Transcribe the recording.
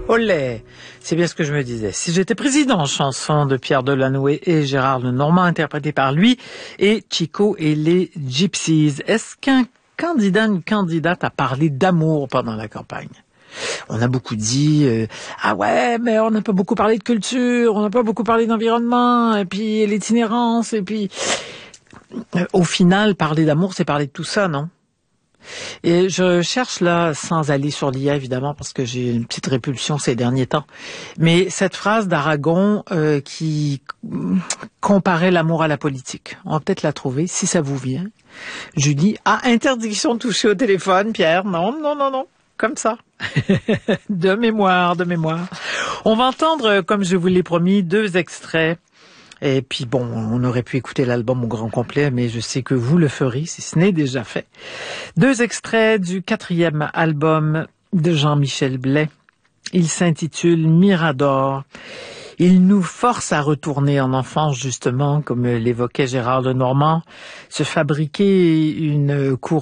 Olé! C'est bien ce que je me disais. Si j'étais président, chanson de Pierre Delanoë et Gérard Lenormand, interprétée par lui, et Chico et les Gypsies. Est-ce qu'un candidat, une candidate a parlé d'amour pendant la campagne? On a beaucoup dit ah ouais, mais on n'a pas beaucoup parlé de culture, on n'a pas beaucoup parlé d'environnement, et puis l'itinérance, et puis au final, parler d'amour, c'est parler de tout ça, non? Et je cherche là, sans aller sur l'IA évidemment, parce que j'ai une petite répulsion ces derniers temps, mais cette phrase d'Aragon qui comparait l'amour à la politique. On va peut-être la trouver, si ça vous vient. Julie, interdiction de toucher au téléphone, Pierre. Non, non, non, non. Comme ça. De mémoire, de mémoire. On va entendre, comme je vous l'ai promis, 2 extraits. Et puis bon, on aurait pu écouter l'album au grand complet, mais je sais que vous le ferez, si ce n'est déjà fait. 2 extraits du 4e album de Jean-Michel Blais. Il s'intitule Mirador. Il nous force à retourner en enfance, justement, comme l'évoquait Gérard Lenormand, se fabriquer une cour